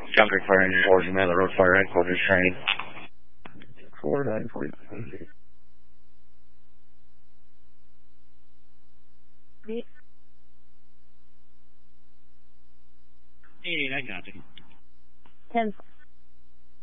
John Creek Fire Engine 4, Jamaica Road Fire Headquarters training. 4940. 88, I got you. 10.